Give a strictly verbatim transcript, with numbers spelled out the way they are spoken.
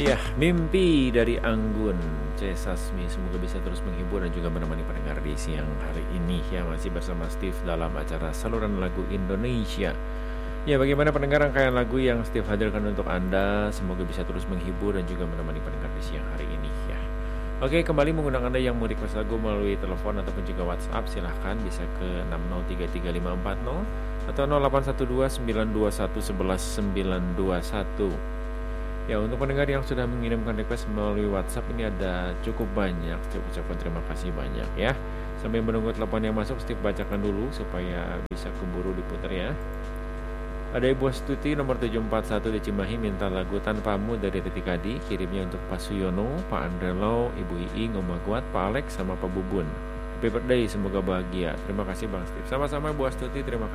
Iya, mimpi dari Anggun C. Sasmi. Semoga bisa terus menghibur dan juga menemani pendengar di siang hari ini. Ya, masih bersama Steve dalam acara Saluran Lagu Indonesia. Ya, bagaimana pendengar rangkaian lagu yang Steve hadirkan untuk Anda? Semoga bisa terus menghibur dan juga menemani pendengar di siang hari ini ya. Oke, kembali mengundang Anda yang mau request lagu melalui telepon ataupun juga WhatsApp. Silahkan bisa ke enam nol tiga tiga lima empat nol atau nol delapan satu dua sembilan dua satu satu satu sembilan dua satu. Ya, untuk pendengar yang sudah mengirimkan request melalui WhatsApp ini ada cukup banyak. Saya ucapkan terima kasih banyak ya. Sambil menunggu telepon yang masuk, Steve bacakan dulu supaya bisa keburu diputar ya. Ada Ibu Astuti nomor tujuh empat satu di Cimahi minta lagu Tanpamu dari Titi Kadi. Kirimnya untuk Pak Suyono, Pak Andrelo, Ibu Iing, Om Magwat, Pak Alex, sama Pak Bubun. Happy birthday, semoga bahagia. Terima kasih Bang Steve. Sama-sama Bu Astuti, terima kasih.